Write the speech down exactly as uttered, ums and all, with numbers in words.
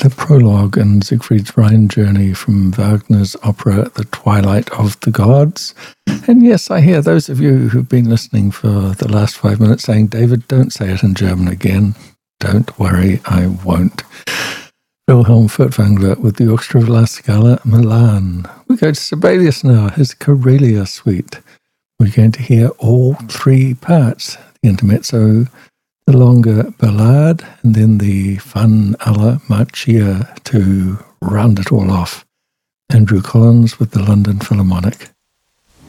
the prologue in Siegfried's Rhine journey from Wagner's opera The Twilight of the Gods. And yes, I hear those of you who've been listening for the last five minutes saying, David, don't say it in German again. Don't worry, I won't. Wilhelm Furtwängler with the Orchestra of La Scala, Milan. We go to Sibelius now, his Karelia suite. We're going to hear all three parts, the intermezzo, the longer ballade, and then the fun alla marcia to round it all off. Andrew Collins with the London Philharmonic.